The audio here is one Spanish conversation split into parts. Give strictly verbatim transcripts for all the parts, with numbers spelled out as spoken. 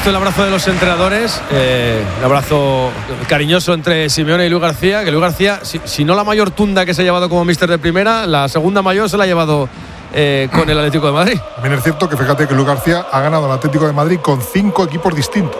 visto el abrazo de los entrenadores, eh, el abrazo cariñoso entre Simeone y Luis García, que Luis García, si, si no la mayor tunda que se ha llevado como míster de primera, la segunda mayor se la ha llevado eh, con el Atlético de Madrid. También es cierto que fíjate que Luis García ha ganado al Atlético de Madrid con cinco equipos distintos.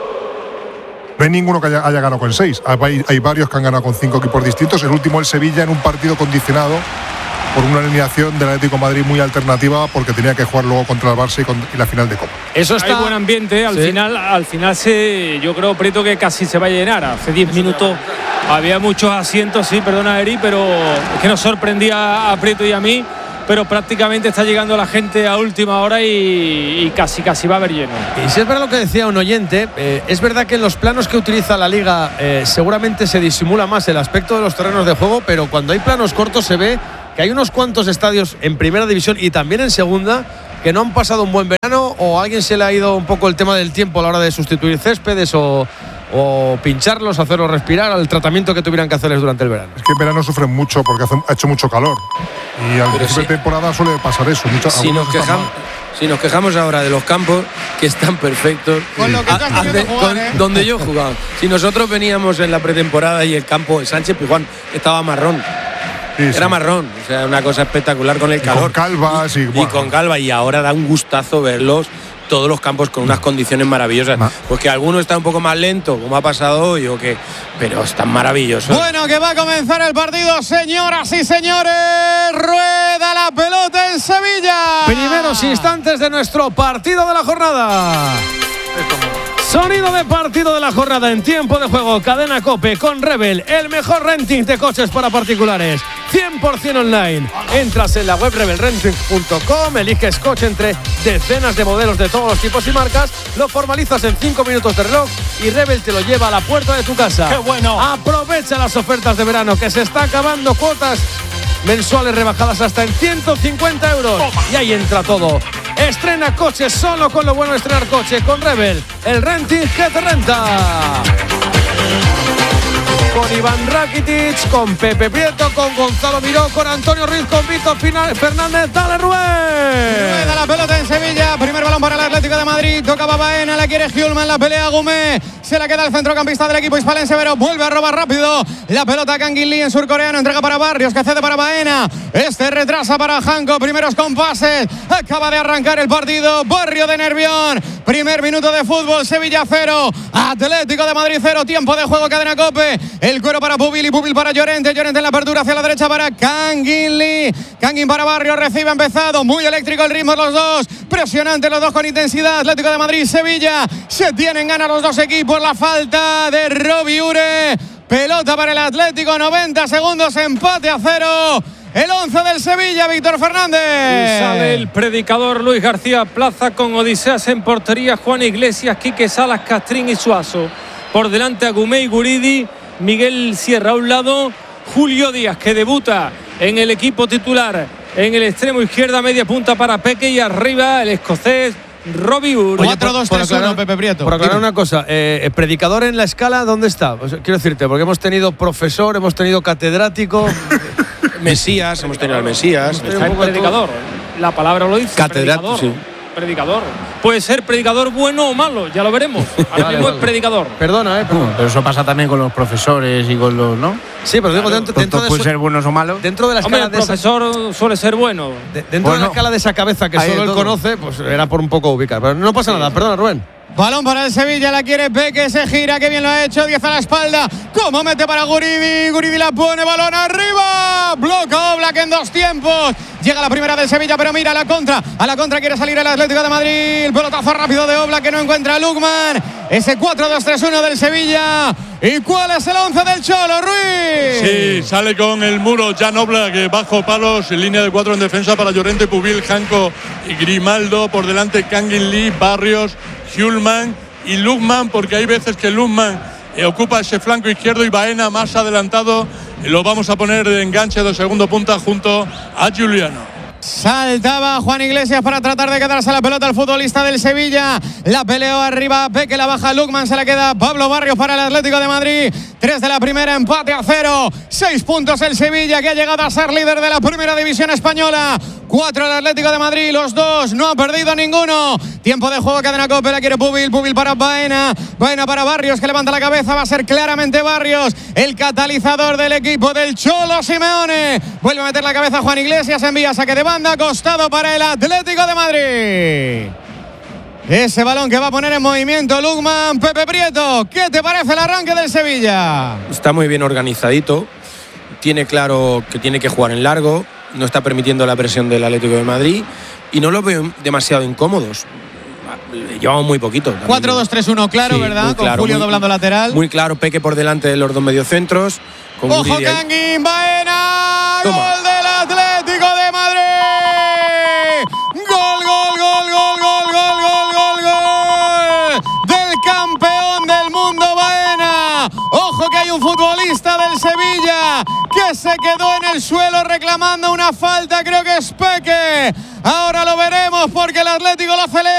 No hay ninguno que haya, haya ganado con seis. Hay, hay varios que han ganado con cinco equipos distintos. El último, el Sevilla, en un partido condicionado por una eliminación del Atlético de Madrid muy alternativa, porque tenía que jugar luego contra el Barça y, con, y la final de Copa. Eso está. Hay buen ambiente. Al sí. final, al final se, yo creo, Prieto, que casi se va a llenar. Hace diez minutos había muchos asientos, sí, perdona, Eri, pero es que nos sorprendía a Prieto y a mí. Pero prácticamente está llegando la gente a última hora y, y casi casi va a haber lleno. Y si es verdad lo que decía un oyente, eh, es verdad que en los planos que utiliza la Liga eh, seguramente se disimula más el aspecto de los terrenos de juego, pero cuando hay planos cortos se ve que hay unos cuantos estadios en primera división y también en segunda que no han pasado un buen verano, o a alguien se le ha ido un poco el tema del tiempo a la hora de sustituir céspedes o, o pincharlos, hacerlos respirar, al tratamiento que tuvieran que hacerles durante el verano. Es que en verano sufren mucho porque hace, ha hecho mucho calor y al principio de temporada suele pasar eso. Mucha, si, nos quejamos, si nos quejamos ahora de los campos que están perfectos, con lo que a, hace, jugar, con, ¿eh? donde yo jugaba, si nosotros veníamos en la pretemporada y el campo de Sánchez Pizjuán estaba marrón. Sí, era sí. marrón, o sea, una cosa espectacular con el calor. Y con calvas y, y, bueno. y con calva, y ahora da un gustazo verlos, todos los campos con unas condiciones maravillosas. Ma. Pues que alguno está un poco más lento, como ha pasado hoy, o que, pero están maravillosos. Bueno, que va a comenzar el partido, señoras y señores. Rueda la pelota en Sevilla. Primeros instantes de nuestro partido de la jornada. Sonido de partido de la jornada en tiempo de juego. Cadena COPE con Rebel, el mejor renting de coches para particulares, cien por ciento online. Entras en la web rebel renting punto com, eliges coche entre decenas de modelos de todos los tipos y marcas, lo formalizas en cinco minutos de reloj y Rebel te lo lleva a la puerta de tu casa. ¡Qué bueno! Aprovecha las ofertas de verano, que se está acabando, cuotas mensuales rebajadas hasta en ciento cincuenta euros. Oh, y ahí entra todo. Estrena coche solo con lo bueno de estrenar coche con Rebel, el renting que te renta. Con Iván Rakitic, con Pepe Prieto, con Gonzalo Miró, con Antonio Ruiz, con Víctor Fernández. ¡Dale, Rubén! Rueda la pelota en Sevilla. Primer balón para el Atlético de Madrid. Toca Baena, la quiere Hjulman, la pelea Gumé. Se la queda el centrocampista del equipo hispalense, pero vuelve a robar rápido. La pelota Kangin Lee en surcoreano. Entrega para Barrios, que cede para Baena. Este retrasa para Janko. Primeros compases. Acaba de arrancar el partido. Barrio de Nervión. Primer minuto de fútbol. Sevilla cero. Atlético de Madrid cero. Tiempo de juego, Cadena COPE. El cuero para Pubil y Pubil para Llorente. Llorente en la apertura hacia la derecha para Kangin Lee. Kangin para Barrio. Recibe, empezado. Muy eléctrico el ritmo los dos. Presionante los dos con intensidad. Atlético de Madrid, Sevilla. Se tienen ganas los dos equipos. La falta de Robi Ure. Pelota para el Atlético. noventa segundos. Empate a cero. El once del Sevilla, Víctor Fernández. Y sale el predicador Luis García Plaza con Odiseas en portería. Juan Iglesias, Quique Salas, Castrín y Suazo. Por delante Agumé y Guridi. Miguel Sierra a un lado. Julio Díaz, que debuta en el equipo titular. En el extremo izquierda, media punta para Peque. Y arriba el escocés Robi Ure. cuatro dos tres uno, Pepe Prieto. Por aclarar una cosa, eh, predicador en la escala, ¿dónde está? Pues, quiero decirte, porque hemos tenido profesor, hemos tenido catedrático. Mesías, hemos tenido al Mesías. Está el predicador. La palabra lo dice. Catedrático, sí. Predicador. Puede ser predicador bueno o malo, ya lo veremos. Ahora vale, mismo vale. es predicador. Perdona, eh. Perdona. Pero eso pasa también con los profesores y con los, ¿no? Sí, pero digo, dentro, dentro de puede eso, ser buenos o malos. Dentro de la escala Hombre, el de profesor esa, suele ser bueno. de, dentro bueno, de la escala de esa cabeza que solo él todo. conoce, pues era por un poco ubicar. Pero no pasa sí. nada, perdona, Rubén. Balón para el Sevilla, la quiere Peque, se gira, que bien lo ha hecho, diez a la espalda. ¿Cómo mete para Guridi? Guridi la pone, balón arriba. Bloca Oblak en dos tiempos. Llega la primera del Sevilla, pero mira a la contra. A la contra quiere salir el Atlético de Madrid. El pelotazo rápido de Oblak que no encuentra a Lukman. Ese cuatro dos tres uno del Sevilla. ¿Y cuál es el once del Cholo, Ruiz? Sí, sale con el muro Jan Oblak bajo palos, en línea de cuatro en defensa para Llorente, Pubil, Janko y Grimaldo. Por delante Kangin Lee, Barrios, Hjulman y Lukman, porque hay veces que Lukman eh, ocupa ese flanco izquierdo y Baena más adelantado. Eh, lo vamos a poner de enganche de segundo punta junto a Giuliano. Saltaba Juan Iglesias para tratar de quedarse la pelota al futbolista del Sevilla. La peleó arriba, Peque la baja, Lukman se la queda Pablo Barrios para el Atlético de Madrid. Tres de la primera, empate a cero. Seis puntos el Sevilla, que ha llegado a ser líder de la primera división española. cuatro el Atlético de Madrid, los dos no ha perdido ninguno. Tiempo de juego, cadena COPE, la quiere Pubil, Pubil para Baena, Baena para Barrios, que levanta la cabeza, va a ser claramente Barrios el catalizador del equipo del Cholo Simeone. Vuelve a meter la cabeza Juan Iglesias, envía saque de banda, costado para el Atlético de Madrid. Ese balón que va a poner en movimiento Lukman. Pepe Prieto, ¿qué te parece el arranque del Sevilla? Está muy bien organizadito, tiene claro que tiene que jugar en largo, no está permitiendo la presión del Atlético de Madrid y no los veo demasiado incómodos. Llevamos muy poquito. cuatro dos tres uno, claro, sí, ¿verdad? Con claro, Julio muy, doblando lateral. Muy claro, Peque por delante de los dos mediocentros. Con ¡Ojo, Kangin! ¡Baena! ¡Gol del Atlético de Madrid! ¡Gol, gol, gol, gol, gol, gol, gol, gol, gol! ¡Del campeón del mundo, Baena! ¡Ojo que hay un futbolista del Sevilla que se quedó en el suelo reclamando una falta! Creo que es Peque. Ahora lo veremos porque el Atlético lo celebra.